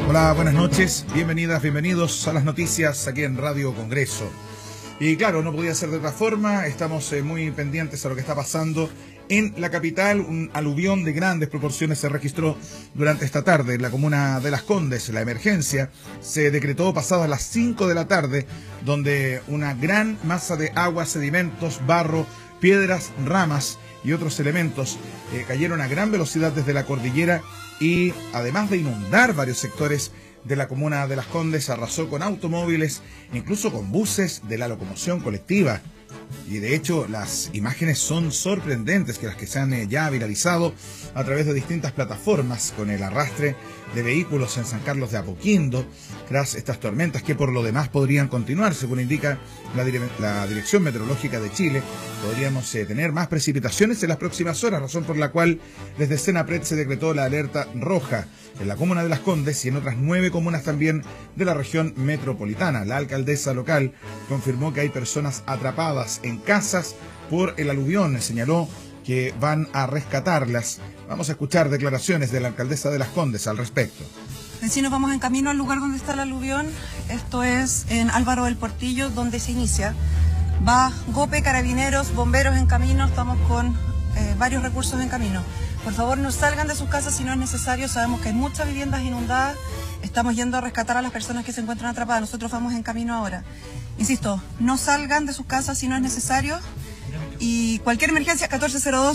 Hola, buenas noches, bienvenidas, bienvenidos a las noticias aquí en Radio Congreso. Y claro, no podía ser de otra forma, estamos muy pendientes a lo que está pasando en la capital. Un aluvión de grandes proporciones se registró durante esta tarde en la comuna de Las Condes. La emergencia se decretó pasadas las 5 de la tarde, donde una gran masa de agua, sedimentos, barro, piedras, ramas y otros elementos cayeron a gran velocidad desde la cordillera y, además de inundar varios sectores de la comuna de Las Condes, arrasó con automóviles, incluso con buses de la locomoción colectiva. Y de hecho las imágenes son sorprendentes, que las que se han ya viralizado a través de distintas plataformas, con el arrastre de vehículos en San Carlos de Apoquindo tras estas tormentas, que por lo demás podrían continuar. Según indica la Dirección Meteorológica de Chile, podríamos tener más precipitaciones en las próximas horas, razón por la cual desde Senapred se decretó la alerta roja en la comuna de Las Condes y en otras 9 comunas también de la región metropolitana. La alcaldesa local confirmó que hay personas atrapadas en casas por el aluvión. Señaló que van a rescatarlas. Vamos a escuchar declaraciones de la alcaldesa de Las Condes al respecto. Vecinos, vamos en camino al lugar donde está el aluvión. Esto es en Álvaro del Portillo, donde se inicia. Va GOPE, carabineros, bomberos en camino. Estamos con varios recursos en camino. Por favor, no salgan de sus casas si no es necesario. Sabemos que hay muchas viviendas inundadas. Estamos yendo a rescatar a las personas que se encuentran atrapadas. Nosotros vamos en camino ahora. Insisto, no salgan de sus casas si no es necesario. Y cualquier emergencia, 1402.